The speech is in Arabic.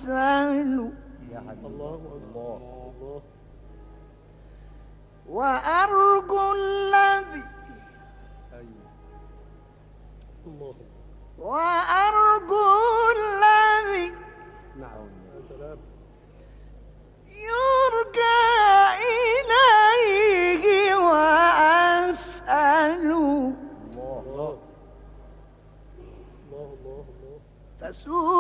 وأسأل الله الله وأرجو الذي الله وأرجو الذي نعم يا سلام يرجى إليه وأسأل الله الله الله الله فسوء